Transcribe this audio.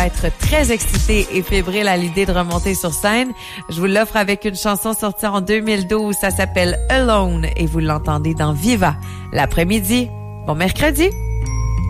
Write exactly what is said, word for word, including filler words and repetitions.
doit être très excité et fébrile à l'idée de remonter sur scène. Je vous l'offre avec une chanson sortie en deux mille douze. Ça s'appelle Alone et vous l'entendez dans Viva l'après-midi. Bon mercredi!